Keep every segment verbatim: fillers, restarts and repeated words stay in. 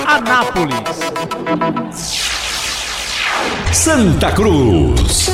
Anápolis. Santa Cruz.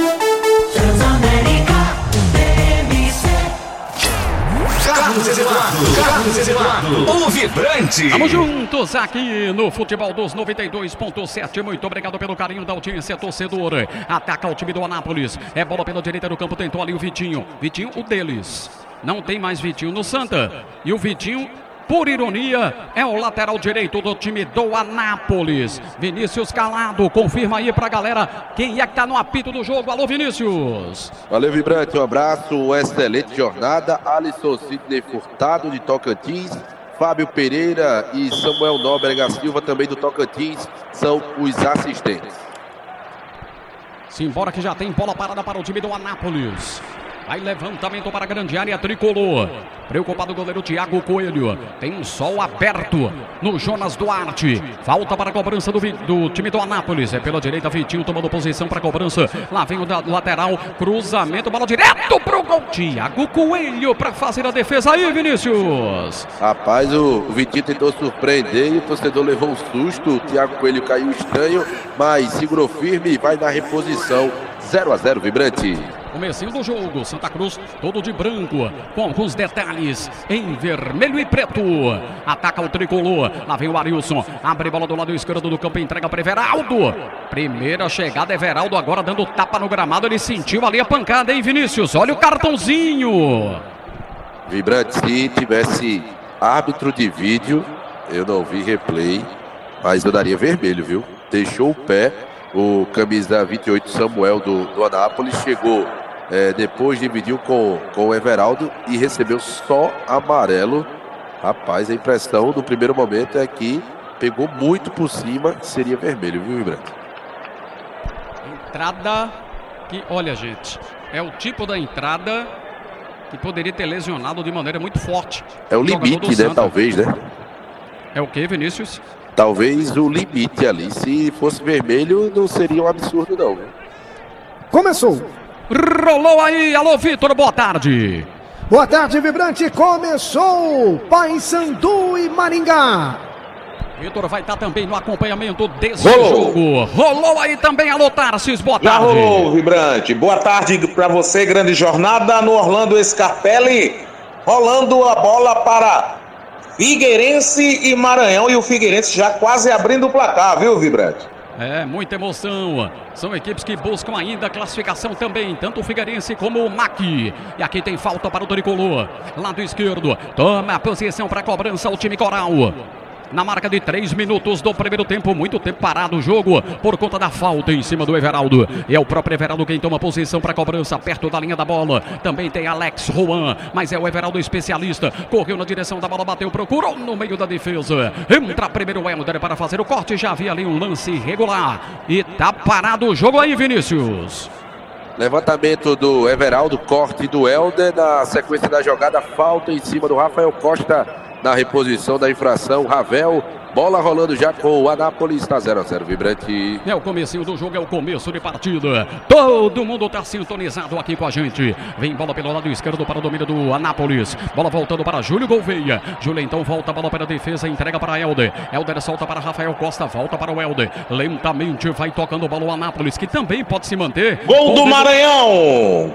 Carlos Eduardo, Carlos Eduardo, o vibrante. Vamos juntos aqui no Futebol dos noventa e dois ponto sete. Muito obrigado pelo carinho da audiência, torcedor. Ataca o time do Anápolis. É bola pela direita do campo, tentou ali o Vitinho. Vitinho, o deles. Não tem mais Vitinho no Santa. E o Vitinho, por ironia, é o lateral direito do time do Anápolis. Vinícius Calado, confirma aí pra galera quem é que tá no apito do jogo. Alô, Vinícius. Valeu, vibrante, um abraço, uma excelente jornada. Alisson Sidney Furtado, de Tocantins. Fábio Pereira e Samuel Nóbrega Silva, também do Tocantins, são os assistentes. Simbora que já tem bola parada para o time do Anápolis. Vai levantamento para a grande área tricolor. Preocupado o goleiro Thiago Coelho. Tem um sol aberto no Jonas Duarte. Falta para a cobrança do, do time do Anápolis. É pela direita, Vitinho tomando posição para a cobrança. Lá vem o da, lateral. Cruzamento, bola direto para o gol. Thiago Coelho para fazer a defesa aí, Vinícius. Rapaz, o, o Vitinho tentou surpreender e o torcedor levou um susto. O Thiago Coelho caiu estranho, mas segurou firme e vai na reposição. zero a zero, vibrante. Comecinho do jogo, Santa Cruz todo de branco, com alguns detalhes em vermelho e preto. Ataca o tricolor, lá vem o Arilson, abre bola do lado esquerdo do campo, entrega para Everaldo. Primeira chegada, Everaldo agora dando tapa no gramado, ele sentiu ali a pancada, hein, Vinícius? Olha o cartãozinho. Vibrante, se tivesse árbitro de vídeo, eu não vi replay, mas eu daria vermelho, viu? Deixou o pé. O camisa vinte e oito, Samuel, do, do Anápolis, chegou é, depois, dividiu com, com o Everaldo e recebeu só amarelo. Rapaz, a impressão do primeiro momento é que pegou muito por cima, seria vermelho, viu, Vibrante? Entrada que, olha, gente, é o tipo da entrada que poderia ter lesionado de maneira muito forte. É o limite, né, talvez, né? É o que, Vinícius? Talvez o limite ali. Se fosse vermelho, não seria um absurdo, não. Começou. Rolou aí. Alô, Vitor, boa tarde. Boa tarde, vibrante. Começou. Paysandu e Maringá. Vitor vai estar também no acompanhamento desse rolou. jogo. Rolou aí também. Alô, Tarsis, boa tarde. Já rolou, vibrante. Boa tarde para você. Grande jornada no Orlando Scarpelli. Rolando a bola para Figueirense e Maranhão, e o Figueirense já quase abrindo o placar, viu, Vibrante? É, muita emoção. São equipes que buscam ainda a classificação também, tanto o Figueirense como o M A C. E aqui tem falta para o tricolor. Lado esquerdo, toma a posição para a cobrança o time coral. Na marca de três minutos do primeiro tempo, muito tempo parado o jogo por conta da falta em cima do Everaldo. É o próprio Everaldo quem toma posição para a cobrança, perto da linha da bola. Também tem Alex Juan, mas é o Everaldo especialista. Correu na direção da bola, bateu, procurou no meio da defesa. Entra primeiro o Helder para fazer o corte, já havia ali um lance irregular. E tá parado o jogo aí, Vinícius. Levantamento do Everaldo, corte do Helder, na sequência da jogada, falta em cima do Rafael Costa. Na reposição da infração, Ravel, bola rolando já com o Anápolis, está zero a zero, vibrante. É o comecinho do jogo, é o começo de partida. Todo mundo está sintonizado aqui com a gente. Vem bola pelo lado esquerdo para o domínio do Anápolis. Bola voltando para Júlio Gouveia. Júlio então volta a bola para a defesa, entrega para Helder. Helder solta para Rafael Costa, volta para o Helder. Lentamente vai tocando bola o Anápolis, que também pode se manter. Gol do Maranhão!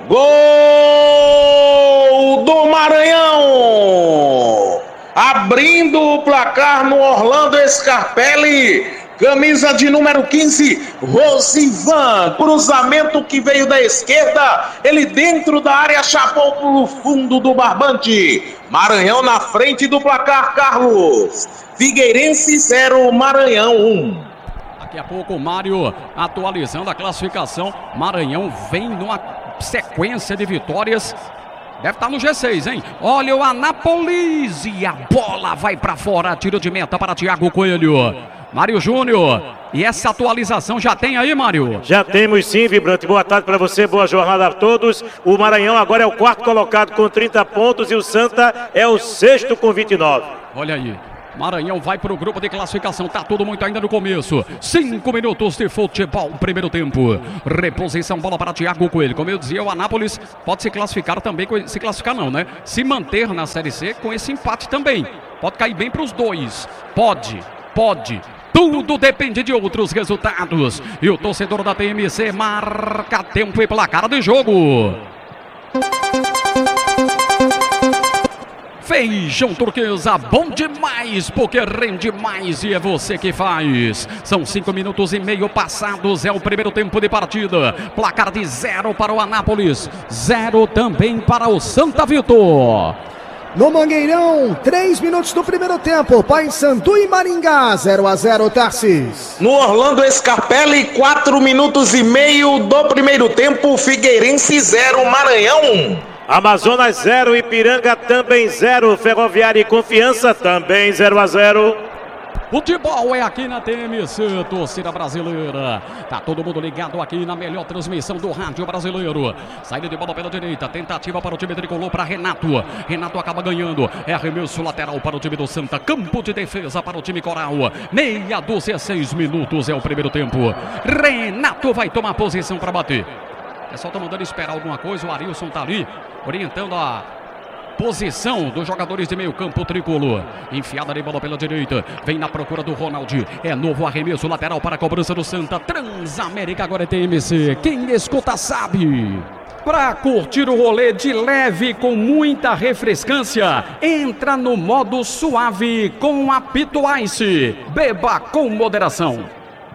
Gol do Maranhão! Abrindo o placar no Orlando Scarpelli, camisa de número quinze, Rosivan, cruzamento que veio da esquerda, ele dentro da área, chapou pro fundo do barbante. Maranhão na frente do placar, Carlos. Figueirense zero, Maranhão um. Daqui a pouco o Mário atualizando a classificação. Maranhão vem numa sequência de vitórias. Deve estar no G seis, hein? Olha o Anápolis e a bola vai para fora. Tiro de meta para Thiago Coelho. Mário Júnior. E essa atualização já tem aí, Mário? Já temos sim, Vibrante. Boa tarde para você, boa jornada a todos. O Maranhão agora é o quarto colocado com trinta pontos e o Santa é o sexto com vinte e nove. Olha aí. Maranhão vai para o grupo de classificação, tá tudo muito ainda no começo. Cinco minutos de futebol, primeiro tempo. Reposição, bola para Thiago Coelho. Como eu dizia, o Anápolis pode se classificar também, se classificar não, né? Se manter na Série C com esse empate também. Pode cair bem para os dois, pode. pode. Tudo depende de outros resultados. E o torcedor da T M C marca tempo e placar de jogo. Feijão Turquesa, bom demais, porque rende mais e é você que faz. São cinco minutos e meio passados, é o primeiro tempo de partida. Placar de zero para o Anápolis, zero também para o Santa Vitor. No Mangueirão, três minutos do primeiro tempo, Paysandu e Maringá, zero a zero, Tarsis. No Orlando Scarpelli, quatro minutos e meio do primeiro tempo, Figueirense zero, Maranhão. Amazonas zero, Ipiranga também zero, Ferroviária e Confiança também zero a zero. Futebol é aqui na T M C, torcida brasileira. Tá todo mundo ligado aqui na melhor transmissão do rádio brasileiro. Saída de bola pela direita, tentativa para o time tricolor para Renato. Renato acaba ganhando. É arremesso lateral para o time do Santa. Campo de defesa para o time Coral. Meia dúzia, seis minutos é o primeiro tempo. Renato vai tomar posição para bater. O pessoal tá mandando esperar alguma coisa. O Arilson tá ali orientando a posição dos jogadores de meio campo tricolor. Enfiada de bola pela direita. Vem na procura do Ronaldo. É novo arremesso lateral para a cobrança do Santa. Transamérica agora é T M C. Quem escuta sabe. Para curtir o rolê de leve com muita refrescância, entra no modo suave com a Pito Ice. Beba com moderação.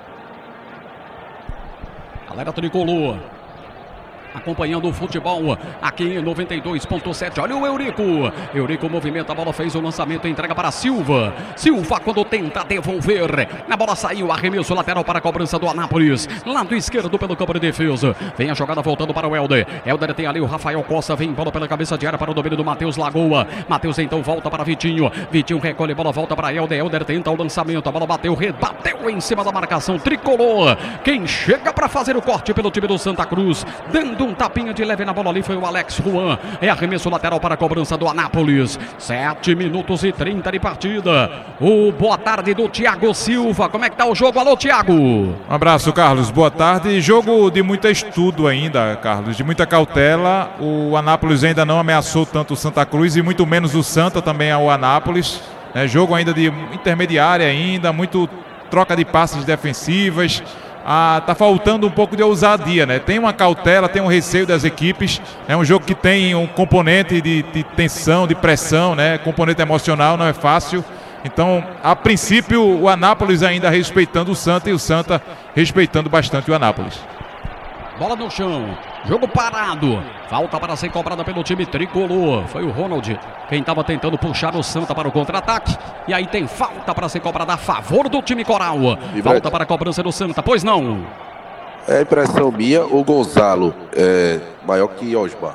Galera tricolor acompanhando o futebol aqui em noventa e dois ponto sete. Olha o Eurico. Eurico movimenta a bola, fez o lançamento, entrega para Silva. Silva quando tenta devolver. A bola saiu, arremesso lateral para a cobrança do Anápolis. Lado esquerdo pelo campo de defesa. Vem a jogada voltando para o Helder. Helder tem ali o Rafael Costa. Vem bola pela cabeça de área para o domínio do Matheus Lagoa. Matheus então volta para Vitinho. Vitinho recolhe, bola volta para Helder. Helder tenta o lançamento. A bola bateu, rebateu em cima da marcação tricolor. Quem chega para fazer o corte pelo time do Santa Cruz, dando um tapinha de leve na bola ali foi o Alex Juan. É arremesso lateral para a cobrança do Anápolis. sete minutos e trinta de partida. O boa tarde do Thiago Silva. Como é que tá o jogo? Alô, Thiago. Um abraço, Carlos. Boa tarde. Jogo de muito estudo ainda, Carlos. De muita cautela. O Anápolis ainda não ameaçou tanto o Santa Cruz e muito menos o Santa também ao Anápolis. É jogo ainda de intermediária ainda, muito troca de passes defensivas. Ah, tá faltando um pouco de ousadia, né? Tem uma cautela, tem um receio das equipes. É um jogo que tem um componente de, de tensão, de pressão, né? Componente emocional, não é fácil. Então, a princípio, o Anápolis ainda respeitando o Santa e o Santa respeitando bastante o Anápolis. Bola no chão, jogo parado. Falta para ser cobrada pelo time tricolor. Foi o Ronald quem estava tentando puxar o Santa para o contra-ataque. E aí tem falta para ser cobrada a favor do time Coral. E falta vai... para a cobrança do Santa, pois não? É impressão minha, o Gonzalo é maior que Osmar.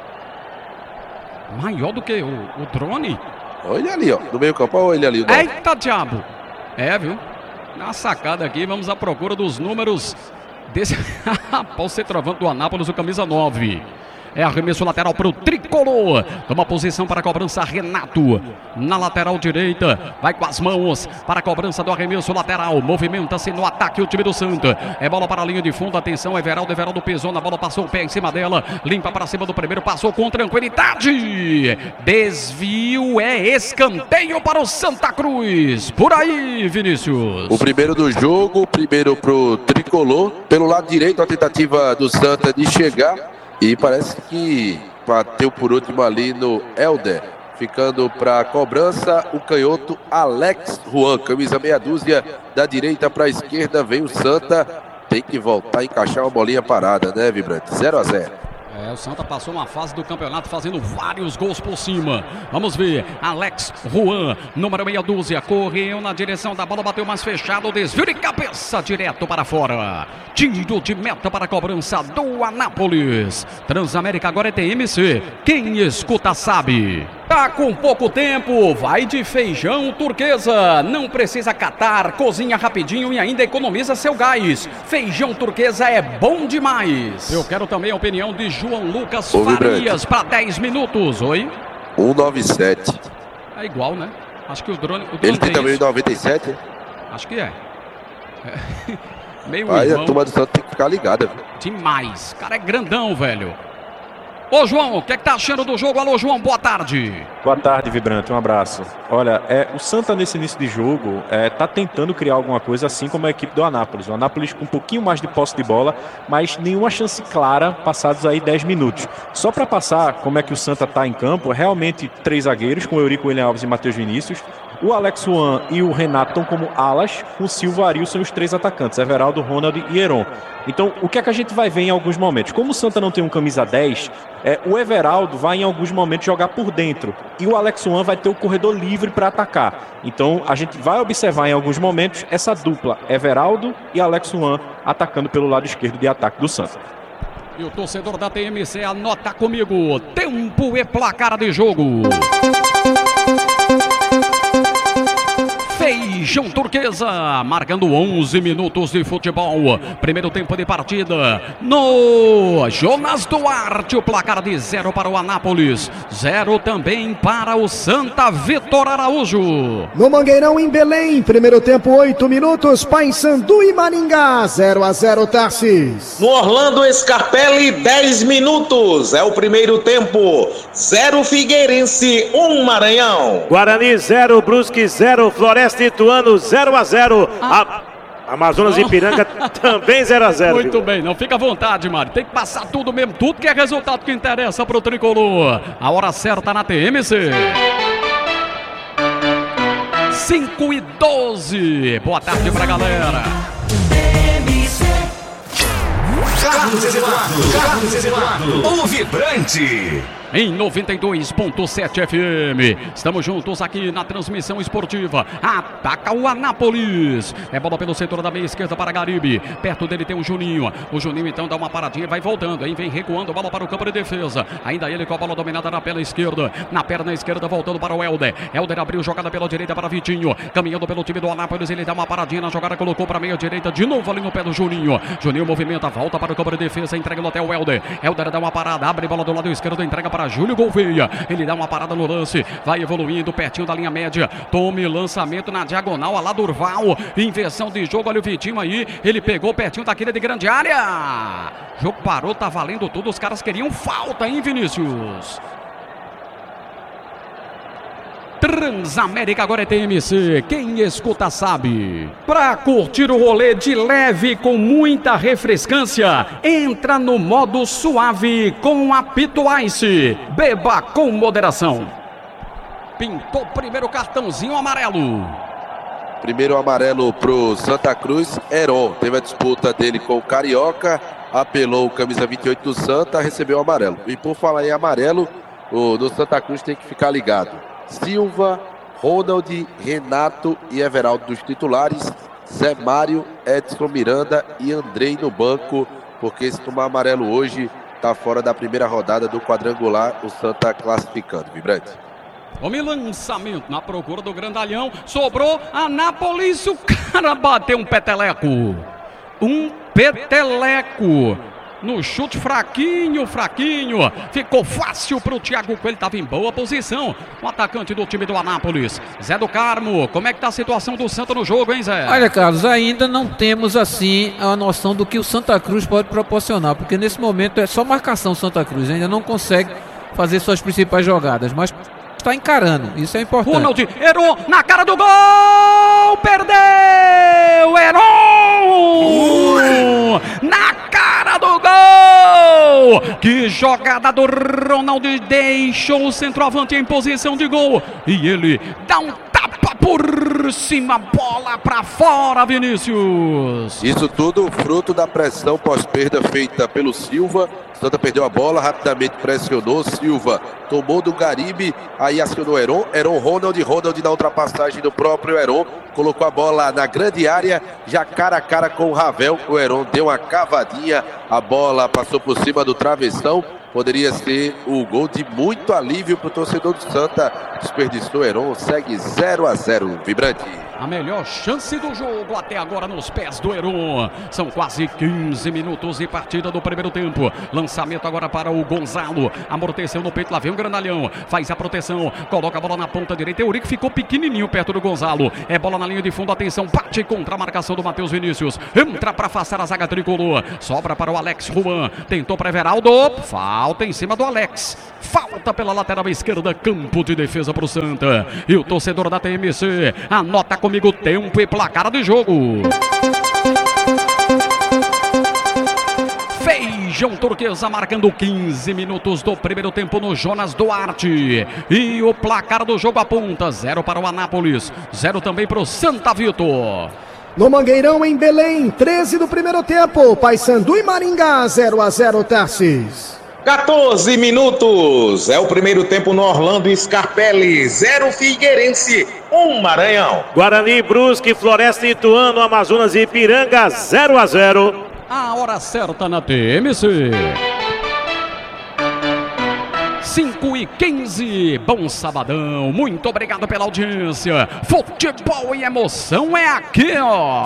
Maior do que o, o drone? Olha ali, ó, no meio campo, olha ele ali. Eita diabo! É, viu? Na sacada aqui, vamos à procura dos números desse após ser trovando do Anápolis, o camisa nove. É arremesso lateral para o tricolor. Toma posição para a cobrança Renato. Na lateral direita. Vai com as mãos para a cobrança do arremesso lateral. Movimenta-se no ataque o time do Santa. É bola para a linha de fundo. Atenção, Everaldo. Everaldo pesou na bola. Passou o pé em cima dela. Limpa para cima do primeiro. Passou com tranquilidade. Desvio, é escanteio para o Santa Cruz. Por aí, Vinícius. O primeiro do jogo. O primeiro para o tricolor. Pelo lado direito, a tentativa do Santa de chegar. E parece que bateu por último ali no Helder. Ficando para a cobrança o canhoto Alex Juan. Camisa meia dúzia da direita para a esquerda. Vem o Santa. Tem que voltar a encaixar uma bolinha parada, né, Vibrante? zero a zero. É, o Santa passou uma fase do campeonato fazendo vários gols por cima. Vamos ver, Alex Juan, número meia dúzia, correu na direção da bola, bateu mais fechado, desvio de cabeça direto para fora. Tiro de meta para a cobrança do Anápolis. Transamérica agora é T M C, quem escuta sabe. Tá com pouco tempo, vai de Feijão Turquesa. Não precisa catar, cozinha rapidinho e ainda economiza seu gás. Feijão Turquesa é bom demais. Eu quero também a opinião de João Lucas Ô, Farias para dez minutos. Oi? cento e noventa e sete. É igual, né? Acho que o drone. O drone Ele tem, tem também noventa e sete? Acho que é. é. Meio Aí irmão. A turma do Santos tem que ficar ligada. Viu? Demais. O cara é grandão, velho. Ô João, o que é que tá achando do jogo? Alô João, boa tarde. Boa tarde, Vibrante, um abraço. Olha, é, o Santa nesse início de jogo é, tá tentando criar alguma coisa, assim como a equipe do Anápolis. O Anápolis com um pouquinho mais de posse de bola, mas nenhuma chance clara passados aí dez minutos. Só para passar como é que o Santa tá em campo, realmente três zagueiros, com Eurico, William Alves e Matheus Vinícius. O Alex Juan e o Renato estão como alas, com o Silva e Arilson os três atacantes, Everaldo, Ronald e Heron. Então, o que é que a gente vai ver em alguns momentos? Como o Santa não tem um camisa dez, é, o Everaldo vai em alguns momentos jogar por dentro e o Alex Juan vai ter o corredor livre para atacar. Então, a gente vai observar em alguns momentos essa dupla, Everaldo e Alex Juan, atacando pelo lado esquerdo de ataque do Santa. E o torcedor da T M C anota comigo, tempo e placar de jogo. Feijão Turquesa, marcando onze minutos de futebol. Primeiro tempo de partida no Jonas Duarte. O placar de zero para o Anápolis, zero também para o Santa Vitor Araújo. No Mangueirão, em Belém, primeiro tempo, oito minutos. Paysandu e Maringá, zero a zero, Tarsis. No Orlando Scarpelli, dez minutos. É o primeiro tempo. zero Figueirense, um Maranhão. Guarani zero, Brusque zero, Floresta Ituano zero a zero. Ah. A Amazonas e Ipiranga também zero a zero. Muito bem, não fica à vontade, Mário. Tem que passar tudo mesmo, tudo que é resultado que interessa pro tricolor. A hora certa na T M C. cinco e doze. Boa tarde pra galera. Carlos Eduardo, Carlos Eduardo, o Vibrante. Em noventa e dois ponto sete F M. Estamos juntos aqui na transmissão esportiva. Ataca o Anápolis. É bola pelo setor da meia esquerda para Garibe. Perto dele tem o Juninho. O Juninho então dá uma paradinha e vai voltando. Aí vem recuando, bola para o campo de defesa. Ainda ele com a bola dominada na perna esquerda. Na perna esquerda voltando para o Helder. Helder abriu jogada pela direita para Vitinho. Caminhando pelo time do Anápolis. Ele dá uma paradinha na jogada, colocou para a meia direita. De novo ali no pé do Juninho. Juninho movimenta, volta para o campo de defesa. Entrega no até o Helder. Helder dá uma parada, abre bola do lado esquerdo, entrega para Júlio Gouveia, ele dá uma parada no lance, vai evoluindo pertinho da linha média, tome lançamento na diagonal, a lá Durval, inversão de jogo, olha o Vitinho aí, ele pegou pertinho daquele de grande área, jogo parou, tá valendo tudo, os caras queriam falta, hein, Vinícius? Transamérica agora é T M C, quem escuta sabe. Pra curtir o rolê de leve com muita refrescância, entra no modo suave com Apito Ice. Beba com moderação. Pintou primeiro cartãozinho amarelo. Primeiro amarelo pro Santa Cruz, Heron. Teve a disputa dele com o Carioca, apelou o camisa vinte e oito do Santa, recebeu o amarelo. E por falar em amarelo, o do Santa Cruz tem que ficar ligado. Silva, Ronald, Renato e Everaldo dos titulares, Zé Mário, Edson Miranda e Andrei no banco, porque se tomar amarelo hoje, está fora da primeira rodada do quadrangular, o Santa classificando, Vibrante. Homem, lançamento na procura do grandalhão, sobrou Anápolis, o cara bateu um peteleco, um peteleco. No chute fraquinho, fraquinho. Ficou fácil para o Thiago Coelho. Estava em boa posição. O atacante do time do Anápolis. Zé do Carmo. Como é que está a situação do Santa no jogo, hein, Zé? Olha, Carlos, ainda não temos assim a noção do que o Santa Cruz pode proporcionar. Porque nesse momento é só marcação Santa Cruz. Ainda não consegue fazer suas principais jogadas. Mas está encarando. Isso é importante. Ronald, Heron na cara do gol. Perdeu. Heron. Uh! Na cara do gol! Que jogada do Ronaldo, deixou o centroavante em posição de gol e ele dá um tapa por cima, bola pra fora, Vinícius. Isso tudo fruto da pressão pós-perda feita pelo Silva. Santa perdeu a bola, rapidamente pressionou, Silva tomou do Garibe, aí acionou Heron, Heron Ronald, Ronald na ultrapassagem do próprio Heron, colocou a bola na grande área, já cara a cara com o Ravel, o Heron deu uma cavadinha, a bola passou por cima do travessão, poderia ser o gol de muito alívio para o torcedor do Santa, desperdiçou Heron, segue zero a zero, Vibrante. A melhor chance do jogo até agora nos pés do Heron. São quase quinze minutos de partida do primeiro tempo. Lançamento agora para o Gonzalo. Amorteceu no peito, lá vem o grandalhão. Faz a proteção, coloca a bola na ponta direita. Eurico ficou pequenininho perto do Gonzalo. É bola na linha de fundo, atenção, bate contra a marcação do Matheus Vinícius. Entra para afastar a zaga tricolor. Sobra para o Alex Juan. Tentou para Everaldo. Falta. Falta em cima do Alex. Falta pela lateral esquerda, campo de defesa para o Santa. E o torcedor da T M C anota comigo tempo e placar de jogo. Feijão Turquesa marcando quinze minutos do primeiro tempo no Jonas Duarte. E o placar do jogo aponta zero para o Anápolis, zero também para o Santa Vitor. No Mangueirão, em Belém, treze do primeiro tempo. Paysandu e Maringá, zero a zero, Tarsis. quatorze minutos. É o primeiro tempo no Orlando Scarpelli. zero Figueirense, um Maranhão. Guarani, Brusque, Floresta, Ituano, Amazonas e Ipiranga, zero a zero. A hora certa na T M C. cinco e quinze. Bom sabadão. Muito obrigado pela audiência. Futebol e emoção é aqui, ó.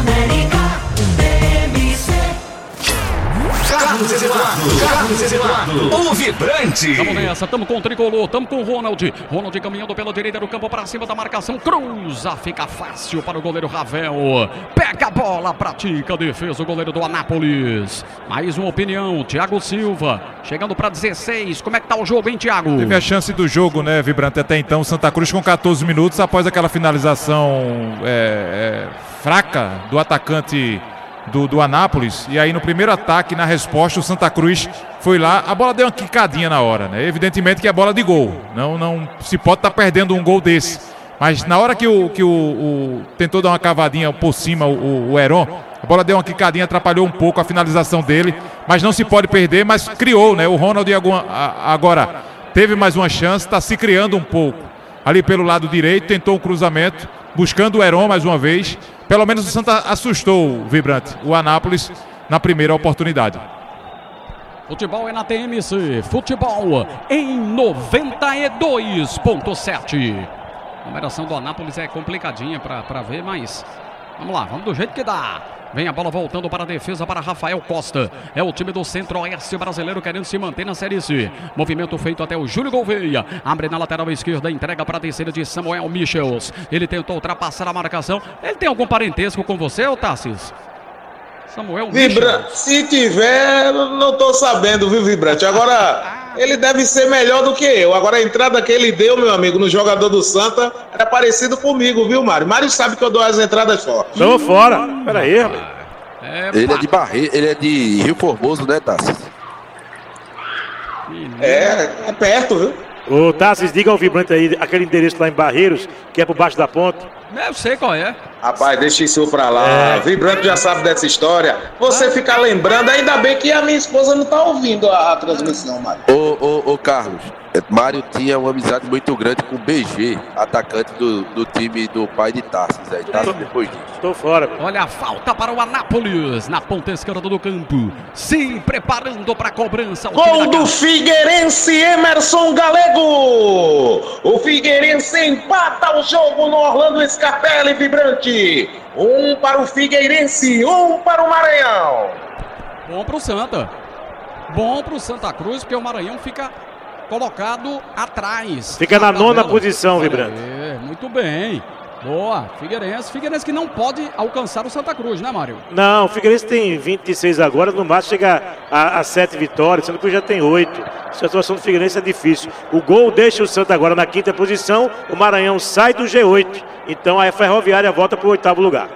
Carlos Eduardo, Carlos Eduardo, o vibrante. Tamo nessa, tamo com o Tricolor, tamo com o Ronald. Ronald caminhando pela direita do campo para cima da marcação. Cruza, fica fácil para o goleiro Ravel. Pega a bola, pratica a defesa o goleiro do Anápolis. Mais uma opinião, Thiago Silva. Chegando para dezesseis, como é que tá o jogo, hein, Thiago? Teve a chance do jogo, né, Vibrante? Até então, Santa Cruz com quatorze minutos, após aquela finalização é, é, fraca do atacante Do, do Anápolis, e aí no primeiro ataque, na resposta, o Santa Cruz foi lá, a bola deu uma quicadinha na hora, né? Evidentemente que é bola de gol, não, não se pode estar tá perdendo um gol desse, mas na hora que o, que o, o tentou dar uma cavadinha por cima, o, o Heron, a bola deu uma quicadinha, atrapalhou um pouco a finalização dele, mas não se pode perder, mas criou, né? O Ronald agora teve mais uma chance, está se criando um pouco ali pelo lado direito, tentou um cruzamento, buscando o Heron mais uma vez. Pelo menos o Santa assustou, Vibrante, o Anápolis na primeira oportunidade. Futebol é na T M C, futebol em noventa e dois ponto sete. A numeração do Anápolis é complicadinha para ver, mas vamos lá, vamos do jeito que dá. Vem a bola voltando para a defesa para Rafael Costa. É o time do Centro-Oeste brasileiro querendo se manter na Série C. Movimento feito até o Júlio Gouveia. Abre na lateral esquerda, entrega para a terceira de Samuel Michels. Ele tentou ultrapassar a marcação. Ele tem algum parentesco com você, ô Tarsis? Samuel Vibra... Se tiver, não tô sabendo, viu, Vibrante? Agora, ele deve ser melhor do que eu. Agora, a entrada que ele deu, meu amigo, no jogador do Santa, era parecido comigo, viu, Mário? Mário sabe que eu dou as entradas fortes. Tô fora. Pera aí, rapaz. É, ele é de Barreiro, ele é de Rio Formoso, né, Tassi? É, é perto, viu? Ô, Tassis, diga ao Vibrante aí, aquele endereço lá em Barreiros, que é por baixo da ponte. Eu sei qual é. Rapaz, deixa isso pra lá. É. Vibrante já sabe dessa história. Você ah. fica lembrando, ainda bem que a minha esposa não tá ouvindo a, a transmissão, Mário. Ô, ô, ô, Carlos, Mário tinha uma amizade muito grande com o B G, atacante do, do time do pai de Tarsis. Aí, Tarsis depois disso. Tô fora. Meu. Olha a falta para o Anápolis, na ponta esquerda do campo. Se preparando para a cobrança. Gol do Figueirense, Emerson Galego. O Figueirense empata o jogo no Orlando Scarpelli, Vibrante. Um para o Figueirense, um para o Maranhão. Bom para o Santa. Bom para o Santa Cruz, porque o Maranhão fica colocado atrás. Fica na nona posição, Vibrante. É, muito bem. Boa, Figueirense. Figueirense que não pode alcançar o Santa Cruz, né, Mário? Não, o Figueirense tem vinte e seis agora, no máximo chega a, a sete vitórias, o Santa Cruz já tem oito. A situação do Figueirense é difícil. O gol deixa o Santa agora na quinta posição, o Maranhão sai do G oito, então a Ferroviária volta para o oitavo lugar.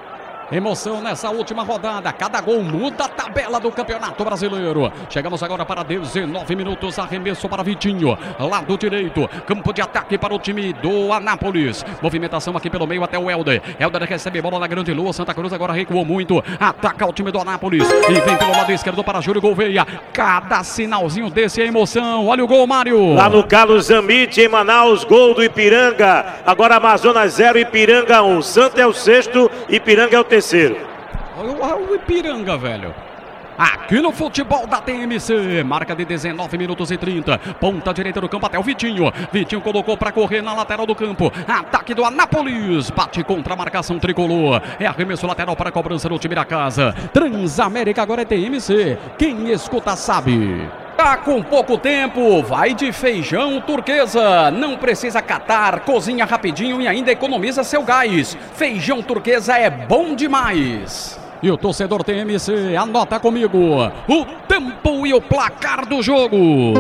Emoção nessa última rodada, cada gol muda a tabela do Campeonato Brasileiro. Chegamos agora para dezenove minutos, arremesso para Vitinho, lado direito, campo de ataque para o time do Anápolis. Movimentação aqui pelo meio até o Helder. Helder recebe bola na grande lua, Santa Cruz agora recuou muito, ataca o time do Anápolis e vem pelo lado esquerdo para Júlio Gouveia. Cada sinalzinho desse é emoção. Olha o gol, Mário. Lá no Carlos Zamit, em Manaus, gol do Ipiranga. Agora Amazonas zero, Ipiranga um. Santa é o sexto, Ipiranga é o terceiro. Terceiro. Olha o Ipiranga, velho. Aqui no futebol da T M C, marca de dezenove minutos e trinta, ponta direita do campo até o Vitinho. Vitinho colocou para correr na lateral do campo. Ataque do Anápolis, bate contra a marcação tricolor. É arremesso lateral para a cobrança do time da casa. Transamérica agora é T M C. Quem escuta sabe. Tá com pouco tempo, vai de Feijão Turquesa. Não precisa catar, cozinha rapidinho e ainda economiza seu gás. Feijão Turquesa é bom demais. E o torcedor T M C anota comigo o tempo e o placar do jogo.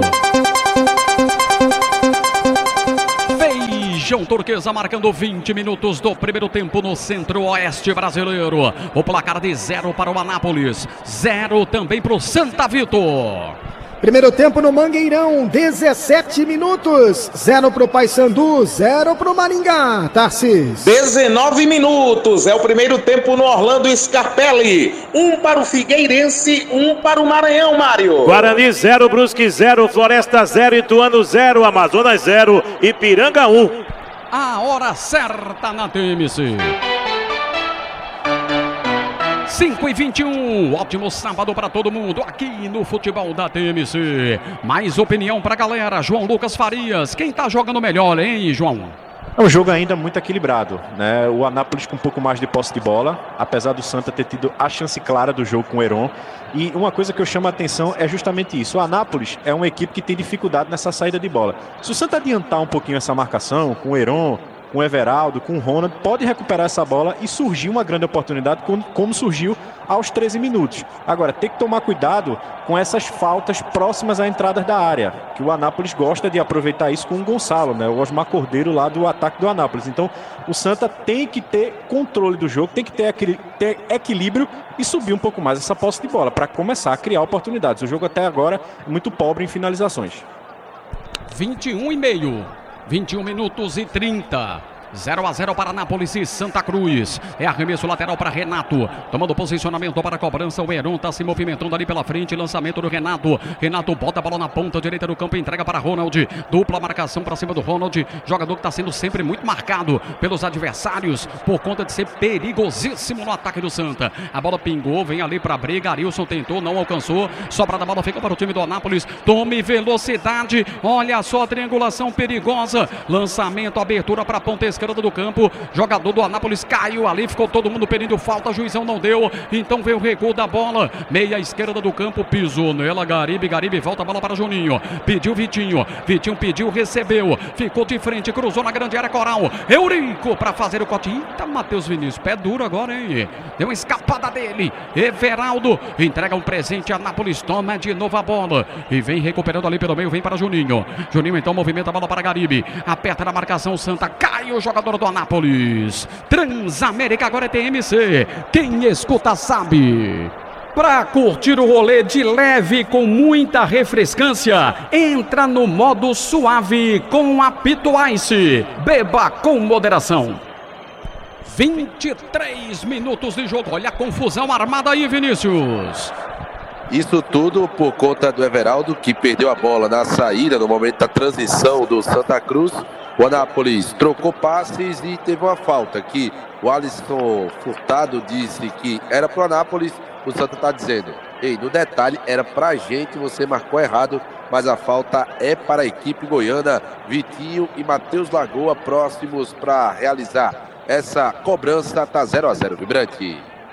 Feijão Turquesa marcando vinte minutos do primeiro tempo no centro-oeste brasileiro. O placar de zero para o Anápolis, zero também para o Santa Vitor. Primeiro tempo no Mangueirão, dezessete minutos, zero para o Paysandu, zero para o Maringá, Tarcísio. dezenove minutos, é o primeiro tempo no Orlando Scarpelli, um para o Figueirense, um para o Maranhão, Mário. Guarani zero, Brusque zero, Floresta zero, Ituano zero, Amazonas zero, Ipiranga um. A hora certa na T M C. cinco e vinte e um, ótimo sábado para todo mundo aqui no futebol da T M C. Mais opinião pra galera, João Lucas Farias. Quem tá jogando melhor, hein, João? É um jogo ainda muito equilibrado, né? O Anápolis com um pouco mais de posse de bola, apesar do Santa ter tido a chance clara do jogo com o Heron. E uma coisa que eu chamo a atenção é justamente isso. O Anápolis é uma equipe que tem dificuldade nessa saída de bola. Se o Santa adiantar um pouquinho essa marcação com o Heron, com o Everaldo, com o Ronald, pode recuperar essa bola e surgir uma grande oportunidade como surgiu aos treze minutos. Agora, tem que tomar cuidado com essas faltas próximas à entrada da área, que o Anápolis gosta de aproveitar isso com o Gonçalo, né? O Osmar Cordeiro lá do ataque do Anápolis. Então, o Santa tem que ter controle do jogo, tem que ter, ter equilíbrio e subir um pouco mais essa posse de bola para começar a criar oportunidades. O jogo até agora é muito pobre em finalizações. vinte e um e meio. vinte e um minutos e trinta. zero a zero para Anápolis e Santa Cruz. É arremesso lateral para Renato. Tomando posicionamento para a cobrança. O Heron está se movimentando ali pela frente. Lançamento do Renato. Renato bota a bola na ponta direita do campo. Entrega para Ronald. Dupla marcação para cima do Ronald. Jogador que está sendo sempre muito marcado pelos adversários por conta de ser perigosíssimo no ataque do Santa. A bola pingou. Vem ali para a briga. Arilson tentou, não alcançou. Sobrada a bola fica para o time do Anápolis. Tome velocidade. Olha só a triangulação perigosa. Lançamento, abertura para a ponta esquerda do campo, jogador do Anápolis caiu ali, ficou todo mundo pedindo falta, juizão não deu, então veio o recuo da bola, meia esquerda do campo, pisou nela, Garibe, Garibe volta a bola para Juninho, pediu Vitinho, Vitinho pediu, recebeu, ficou de frente, cruzou na grande área Coral, Eurico para fazer o corte, eita, Matheus Vinícius, pé duro agora, hein, deu uma escapada dele, Everaldo, entrega um presente, Anápolis toma de novo a bola, e vem recuperando ali pelo meio, vem para Juninho, Juninho então movimenta a bola para Garibe, aperta na marcação, Santa, cai o jogador do Anápolis. Transamérica agora é T M C. Quem escuta sabe. Para curtir o rolê de leve com muita refrescância, entra no modo suave com a Pito Ice. Beba com moderação. vinte e três minutos de jogo. Olha a confusão armada aí, Vinícius. Isso tudo por conta do Everaldo, que perdeu a bola na saída no momento da transição do Santa Cruz. O Anápolis trocou passes e teve uma falta que o Alisson Furtado disse que era para o Anápolis. O Santa está dizendo, ei, no detalhe era para a gente, você marcou errado, mas a falta é para a equipe goiana. Vitinho e Matheus Lagoa próximos para realizar essa cobrança. Tá zero a zero, Vibrante.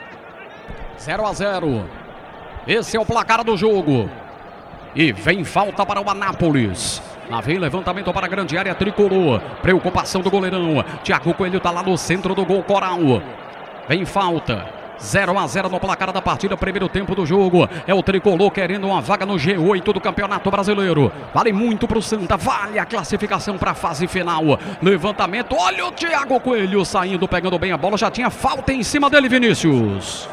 zero a zero. Esse é o placar do jogo. E vem falta para o Anápolis. Lá vem levantamento para a grande área tricolor. Preocupação do goleirão. Thiago Coelho está lá no centro do gol Coral. Vem falta. zero a zero no placar da partida, primeiro tempo do jogo. É o tricolor querendo uma vaga no G oito do Campeonato Brasileiro. Vale muito para o Santa, vale a classificação para a fase final. Levantamento, olha o Thiago Coelho saindo, pegando bem a bola. Já tinha falta em cima dele, Vinícius.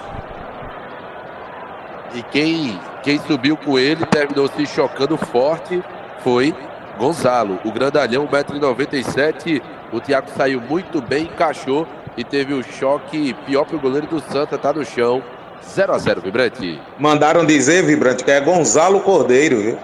E quem, quem subiu com ele terminou se chocando forte foi Gonzalo, o grandalhão, um metro e noventa e sete. O Thiago saiu muito bem, encaixou e teve o choque pior para o goleiro do Santa, tá no chão. zero a zero, Vibrante. Mandaram dizer, Vibrante, que é Gonzalo Cordeiro, viu?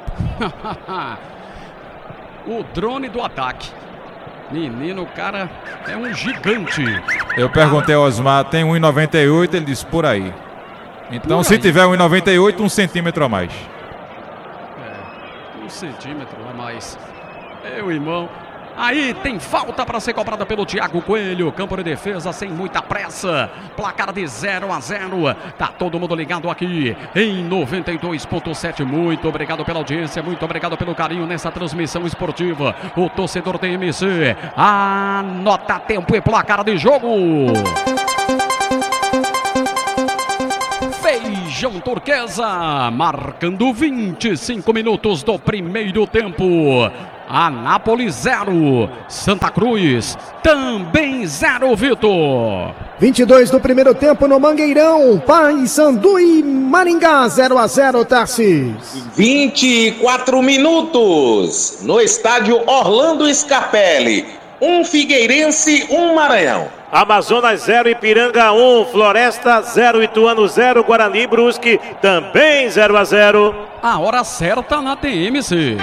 O drone do ataque. Menino, o cara é um gigante. Eu perguntei ao Osmar, tem um e noventa e oito, ele disse por aí. Então, por se aí. tiver um e noventa e oito, um centímetro a mais. É, um centímetro a mais. Meu irmão. Aí tem falta para ser cobrada pelo Thiago Coelho. Campo de defesa sem muita pressa. Placar de zero a zero. Tá todo mundo ligado aqui em noventa e dois ponto sete. Muito obrigado pela audiência. Muito obrigado pelo carinho nessa transmissão esportiva. O torcedor T M C anota tempo e placar de jogo. Feijão Turquesa, marcando vinte e cinco minutos do primeiro tempo. Anápolis zero, Santa Cruz também zero, Vitor. vinte e dois do primeiro tempo no Mangueirão, Paysandu e Maringá zero a zero, Tarcísio. vinte e quatro minutos no estádio Orlando Scarpelli. Um Figueirense, um Maranhão. Amazonas zero, Ipiranga um, Floresta zero, Ituano zero, Guarani Brusque também zero a zero. A hora certa na T M C.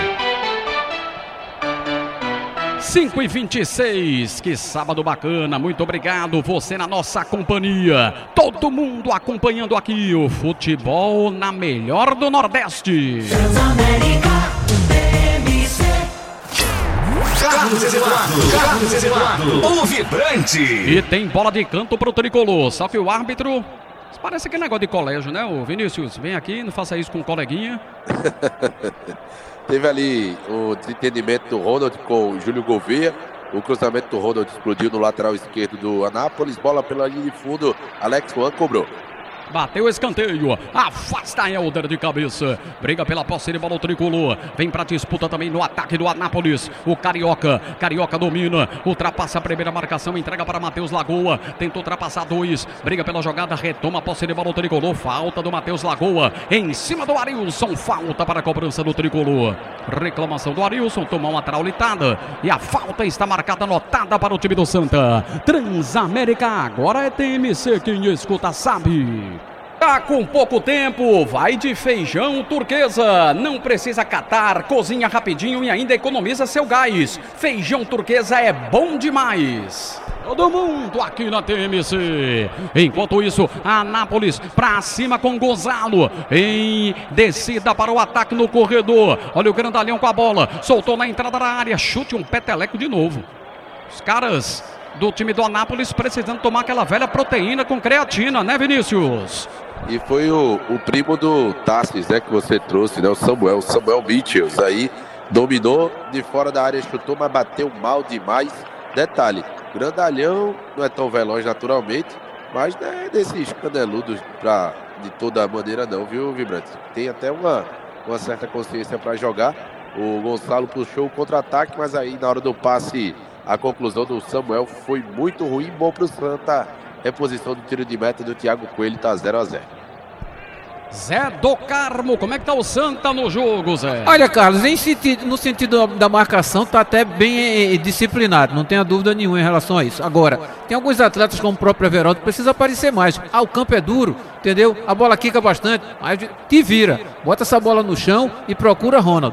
cinco e vinte e seis, que sábado bacana, muito obrigado você na nossa companhia, todo mundo acompanhando aqui o futebol na melhor do Nordeste. Transamérica, T M C. Carlos Eduardo, Carlos Eduardo, o vibrante. E tem bola de canto pro tricolor, só que o árbitro parece aquele negócio de colégio, né? O Vinícius, vem aqui, não faça isso com o coleguinha. Teve ali o desentendimento do Ronald com o Júlio Gouveia. O cruzamento do Ronald explodiu no lateral esquerdo do Anápolis. Bola pela linha de fundo. Alex Juan cobrou. Bateu o escanteio, afasta Helder de cabeça, briga pela posse de bola o tricolor, vem pra disputa também no ataque do Anápolis, o Carioca, Carioca domina, ultrapassa a primeira marcação, entrega para Matheus Lagoa, tenta ultrapassar dois, briga pela jogada, retoma a posse de bola o tricolor, falta do Matheus Lagoa, em cima do Arilson, falta para a cobrança do tricolor, reclamação do Arilson, tomou uma traulitada, e a falta está marcada, anotada para o time do Santa. Transamérica, agora é T M C, quem escuta sabe. Tá com pouco tempo, vai de Feijão Turquesa. Não precisa catar, cozinha rapidinho e ainda economiza seu gás. Feijão Turquesa é bom demais. Todo mundo aqui na T M C. Enquanto isso, Anápolis pra cima com Gonzalo. Em descida para o ataque no corredor. Olha o grandalhão com a bola. Soltou na entrada da área. Chute um peteleco de novo. Os caras do time do Anápolis precisando tomar aquela velha proteína com creatina, né, Vinícius? E foi o, o primo do Tassis, né, que você trouxe, né, o Samuel, o Samuel Mitchells, aí dominou de fora da área, chutou, mas bateu mal demais. Detalhe, grandalhão, não é tão veloz naturalmente, mas não é desses caneludos pra, de toda maneira não, viu, Vibrante? Tem até uma, uma certa consciência para jogar. O Gonçalo puxou o contra-ataque, mas aí na hora do passe, a conclusão do Samuel foi muito ruim, bom pro Santa. Reposição do tiro de meta do Thiago Coelho, tá zero a zero. Zé do Carmo, como é que tá o Santa no jogo, Zé? Olha, Carlos, em sentido, no sentido da marcação, tá até bem eh, disciplinado, não tenha dúvida nenhuma em relação a isso. Agora, tem alguns atletas como o próprio Everaldo que precisa aparecer mais. Ah, o campo é duro, entendeu? A bola quica bastante, mas te vira. Bota essa bola no chão e procura Ronald.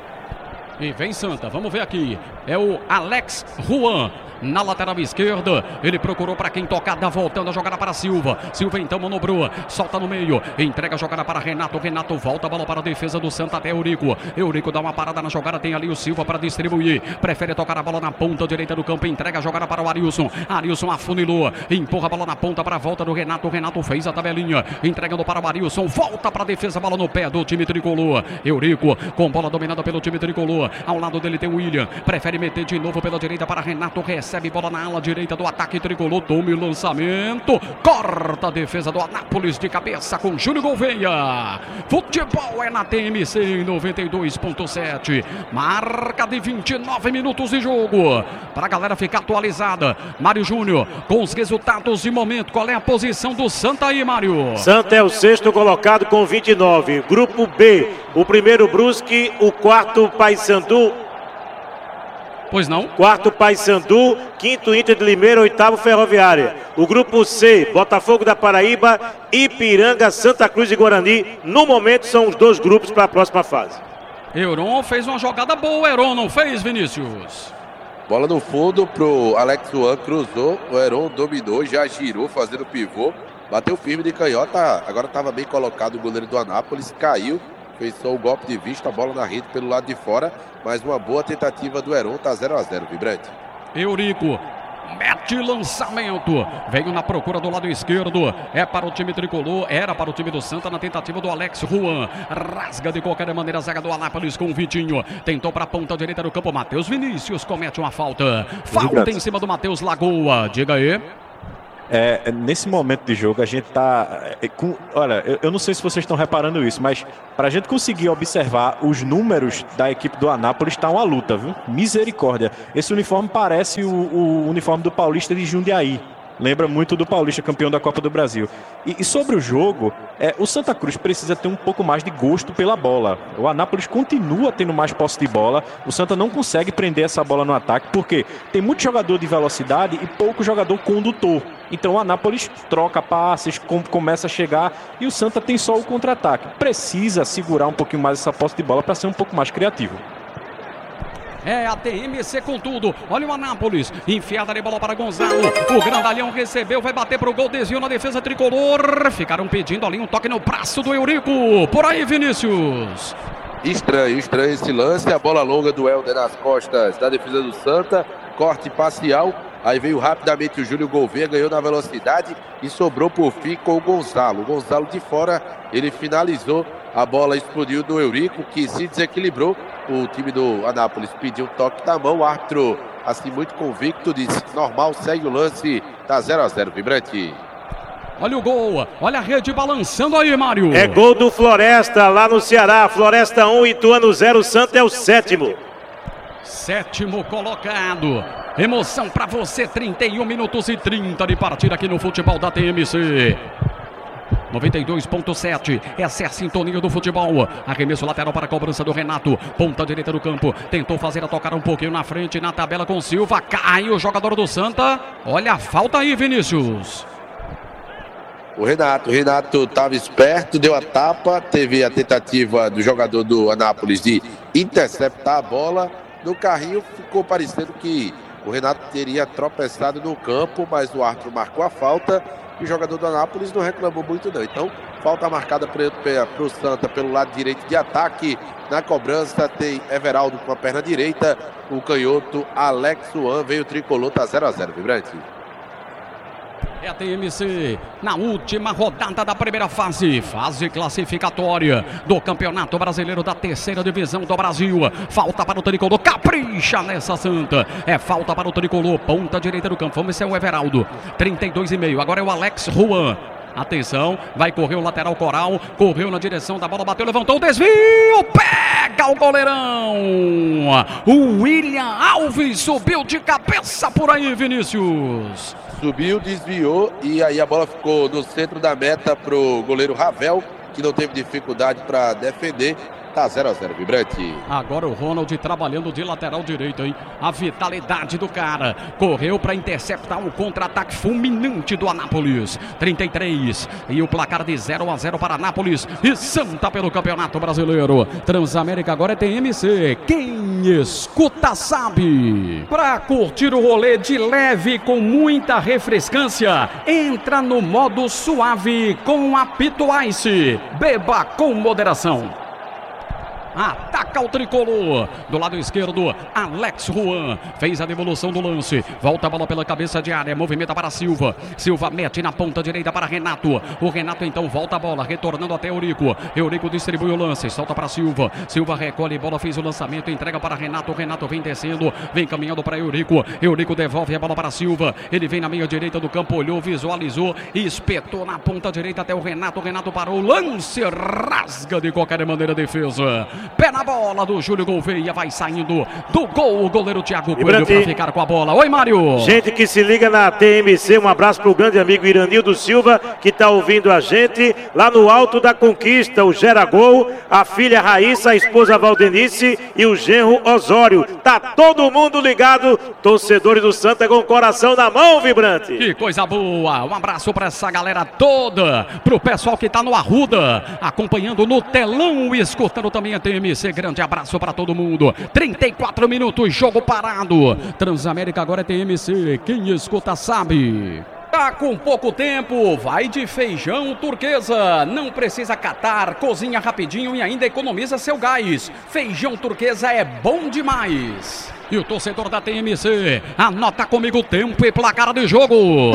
E vem Santa, vamos ver aqui. É o Alex Juan. Na lateral esquerda, ele procurou para quem tocar, dá voltando a jogada para Silva. Silva então manobrou, solta no meio, entrega a jogada para Renato. Renato volta a bola para a defesa do Santa até Eurico. Eurico dá uma parada na jogada, tem ali o Silva para distribuir. Prefere tocar a bola na ponta direita do campo, entrega a jogada para o Arilson. Arilson afunilou, empurra a bola na ponta para a volta do Renato. Renato fez a tabelinha, entregando para o Arilson. Volta para a defesa, bola no pé do time tricolor. Eurico com bola dominada pelo time tricolor. Ao lado dele tem o William, prefere meter de novo pela direita para Renato. Recebe bola na ala direita do ataque tricolor, tome o lançamento, corta a defesa do Anápolis de cabeça com Júlio Gouveia. Futebol é na T M C em noventa e dois ponto sete, marca de vinte e nove minutos de jogo, para a galera ficar atualizada. Mário Júnior com os resultados de momento, qual é a posição do Santa aí, Mário? Santa é o sexto colocado com vinte e nove, grupo B, o primeiro Brusque, o quarto Paysandu. Pois não? Quarto Paysandu, quinto Inter de Limeira, oitavo Ferroviária. O grupo C, Botafogo da Paraíba, Ipiranga, Santa Cruz e Guarani. No momento são os dois grupos para a próxima fase. Heron fez uma jogada boa, Heron não fez, Vinícius? Bola no fundo pro Alex Juan, cruzou, o Heron dominou, já girou fazendo pivô, bateu firme de canhota, agora estava bem colocado o goleiro do Anápolis, caiu. Fez só o golpe de vista, a bola na rede pelo lado de fora, mas uma boa tentativa do Heron, tá zero a zero, Vibrante. Eurico mete lançamento, veio na procura do lado esquerdo, é para o time tricolor, era para o time do Santa na tentativa do Alex Juan, rasga de qualquer maneira a zaga do Anápolis com o Vitinho, tentou para a ponta direita do campo, Matheus Vinícius comete uma falta, falta em cima do Matheus Lagoa, diga aí. É, nesse momento de jogo, a gente tá... É, com, olha, eu, eu não sei se vocês estão reparando isso, mas para a gente conseguir observar os números da equipe do Anápolis, está uma luta, viu? Misericórdia. Esse uniforme parece o, o uniforme do Paulista de Jundiaí. Lembra muito do Paulista, campeão da Copa do Brasil. E, e sobre o jogo, é, o Santa Cruz precisa ter um pouco mais de gosto pela bola. O Anápolis continua tendo mais posse de bola. O Santa não consegue prender essa bola no ataque, porque tem muito jogador de velocidade e pouco jogador condutor. Então o Anápolis troca passes, com, começa a chegar e o Santa tem só o contra-ataque. Precisa segurar um pouquinho mais essa posse de bola para ser um pouco mais criativo. É a T M C com tudo. Olha o Anápolis. Enfiada de bola para Gonzalo. O grandalhão recebeu. Vai bater pro gol. Desvio na defesa tricolor. Ficaram pedindo ali um toque no braço do Eurico. Por aí, Vinícius. Estranho, estranho esse lance. A bola longa do Helder nas costas da defesa do Santa. Corte parcial. Aí veio rapidamente o Júlio Gouveia. Ganhou na velocidade. E sobrou por fim com o Gonzalo. O Gonzalo de fora. Ele finalizou. A bola explodiu do Eurico, que se desequilibrou. O time do Anápolis pediu um toque na mão. O árbitro, assim, muito convicto, disse normal, segue o lance. Tá zero a zero, Vibrante. Olha o gol, olha a rede balançando aí, Mário. É gol do Floresta lá no Ceará. Floresta um, Ituano zero, Santa é o sétimo. Sétimo colocado. Emoção pra você, trinta e um minutos e trinta de partida aqui no futebol da T M C. noventa e dois ponto sete, essa é a sintonia do futebol. Arremesso lateral para a cobrança do Renato. Ponta direita do campo, tentou fazer a tocar um pouquinho na frente, na tabela com Silva. Cai o jogador do Santa. Olha a falta aí, Vinícius. O Renato, o Renato estava esperto, deu a tapa. Teve a tentativa do jogador do Anápolis de interceptar a bola. No carrinho ficou parecendo que o Renato teria tropeçado no campo, mas o árbitro marcou a falta. E o jogador do Anápolis não reclamou muito não. Então, falta marcada para o Santa pelo lado direito de ataque. Na cobrança tem Everaldo com a perna direita. O canhoto Alex Juan veio o tricolor, tá zero a zero, Vibrante. É a T M C na última rodada da primeira fase, fase classificatória do Campeonato Brasileiro da Terceira Divisão do Brasil. Falta para o tricolor, capricha nessa Santa. É falta para o tricolor, ponta direita do campo. Vamos ver se é o Everaldo, trinta e dois e meio. Agora é o Alex Juan. Atenção, vai correr o lateral Coral, correu na direção da bola, bateu, levantou o desvio, pega o goleirão. O William Alves subiu de cabeça por aí, Vinícius. Subiu, desviou e aí a bola ficou no centro da meta pro goleiro Ravel, que não teve dificuldade para defender. Tá zero a zero, Vibrante. Agora o Ronald trabalhando de lateral direito, hein? A vitalidade do cara. Correu para interceptar um contra-ataque fulminante do Anápolis. trinta e três. E o placar de zero a zero para Anápolis e Santa pelo Campeonato Brasileiro. Transamérica agora é T M C. Quem escuta sabe. Para curtir o rolê de leve com muita refrescância, entra no modo suave com a Pito Ice. Beba com moderação. Ataca o tricolor. Do lado esquerdo, Alex Juan. Fez a devolução do lance. Volta a bola pela cabeça de área. Movimenta para Silva. Silva mete na ponta direita para Renato. O Renato então volta a bola. Retornando até Eurico. Eurico distribui o lance. Solta para Silva. Silva recolhe bola. Fez o lançamento. Entrega para Renato. Renato vem descendo. Vem caminhando para Eurico. Eurico devolve a bola para Silva. Ele vem na meia direita do campo. Olhou, visualizou. Espetou na ponta direita até o Renato. O Renato parou. Lance rasga de qualquer maneira a defesa. Pé na bola do Júlio Gouveia, vai saindo do gol o goleiro Thiago Coelho para ficar com a bola. Oi, Mário. Gente que se liga na T M C, um abraço pro grande amigo Iranildo Silva, que tá ouvindo a gente lá no Alto da Conquista, o Gera Gol, a filha Raíssa, a esposa Valdenice e o genro Osório. Tá todo mundo ligado, torcedores do Santa com o coração na mão, Vibrante. Que coisa boa, um abraço para essa galera toda, pro pessoal que tá no Arruda, acompanhando no telão e escutando também a T M C. Grande abraço para todo mundo. trinta e quatro minutos, jogo parado. Transamérica agora é T M C. Quem escuta sabe. Tá com pouco tempo, vai de feijão turquesa. Não precisa catar, cozinha rapidinho e ainda economiza seu gás. Feijão turquesa é bom demais. E o torcedor da T M C, anota comigo o tempo e placar de jogo.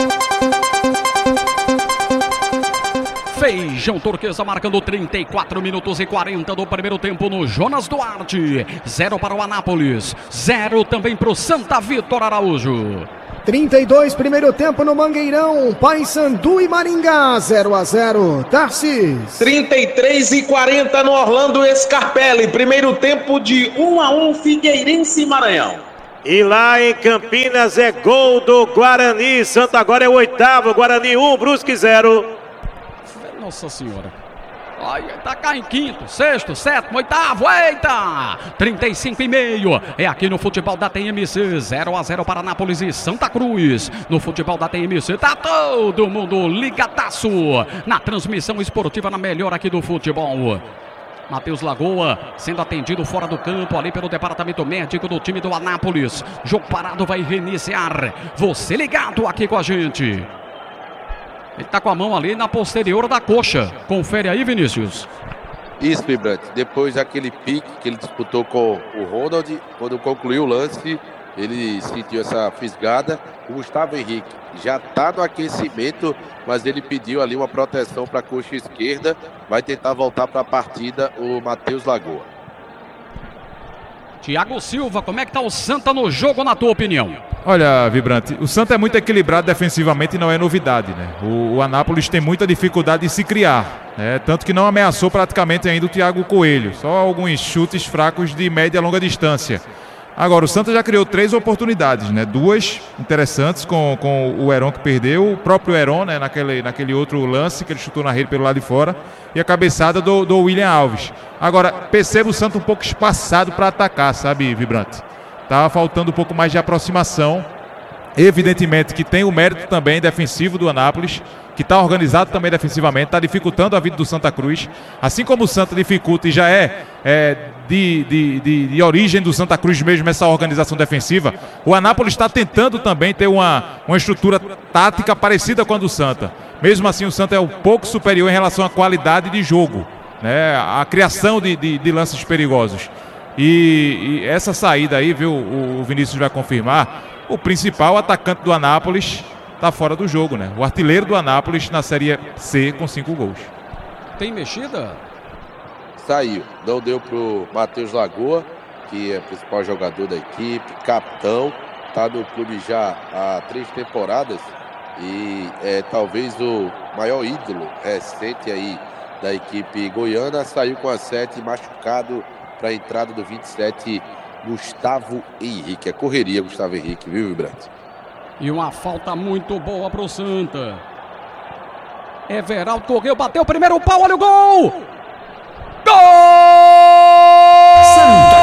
Feijão turquesa marcando trinta e quatro minutos e quarenta do primeiro tempo no Jonas Duarte. Zero para o Anápolis, zero também para o Santa Vitor Araújo. trinta e dois, primeiro tempo no Mangueirão, Paysandu e Maringá, zero a zero. Tarcísio. trinta e três e quarenta no Orlando Scarpelli, primeiro tempo de um a um, Figueirense e Maranhão. E lá em Campinas é gol do Guarani. Santa agora é o oitavo. Guarani um, Brusque zero. Nossa Senhora. Ai, tá cá em quinto, sexto, sétimo, oitavo, eita! trinta e cinco e meio. É aqui no futebol da T M C. zero a zero para Anápolis e Santa Cruz. No futebol da T M C tá todo mundo ligadaço na transmissão esportiva, na melhor aqui do futebol. Matheus Lagoa sendo atendido fora do campo ali pelo departamento médico do time do Anápolis. Jogo parado vai reiniciar. Você ligado aqui com a gente. Ele tá com a mão ali na posterior da coxa. Confere aí, Vinícius. Isso, Vibrante. Depois daquele pique que ele disputou com o Ronald, quando concluiu o lance, ele sentiu essa fisgada. O Gustavo Henrique já está no aquecimento, mas ele pediu ali uma proteção para a coxa esquerda. Vai tentar voltar para a partida o Matheus Lagoa. Thiago Silva, como é que tá o Santa no jogo, na tua opinião? Olha, Vibrante, o Santa é muito equilibrado defensivamente e não é novidade, né? O, o Anápolis tem muita dificuldade de se criar, né? Tanto que não ameaçou praticamente ainda o Thiago Coelho. Só alguns chutes fracos de média e longa distância. Agora, o Santa já criou três oportunidades, né? Duas interessantes com, com o Heron que perdeu, o próprio Heron, né? Naquele, naquele outro lance que ele chutou na rede pelo lado de fora, e a cabeçada do, do William Alves. Agora, percebo o Santa um pouco espaçado para atacar, sabe, Vibrante? Tava faltando um pouco mais de aproximação. Evidentemente que tem o mérito também defensivo do Anápolis, que está organizado também defensivamente, está dificultando a vida do Santa Cruz. Assim como o Santa dificulta e já é, é de, de, de, de origem do Santa Cruz mesmo essa organização defensiva, o Anápolis está tentando também ter uma, uma estrutura tática parecida com a do Santa. Mesmo assim, o Santa é um pouco superior em relação à qualidade de jogo, né? A criação de, de, de lances perigosos. E, e essa saída aí, viu, o, o Vinícius vai confirmar, o principal atacante do Anápolis está fora do jogo, né? O artilheiro do Anápolis na Série C com cinco gols. Tem mexida? Saiu. Não deu pro Matheus Lagoa, que é o principal jogador da equipe, capitão. Está no clube já há três temporadas e é talvez o maior ídolo recente aí da equipe goiana. Saiu com a sete, machucado para a entrada do vinte e sete, Gustavo Henrique. É correria, Gustavo Henrique, viu, Vibrante? E uma falta muito boa pro Santa. Everaldo correu, bateu o primeiro pau, olha o gol! Gol! Santa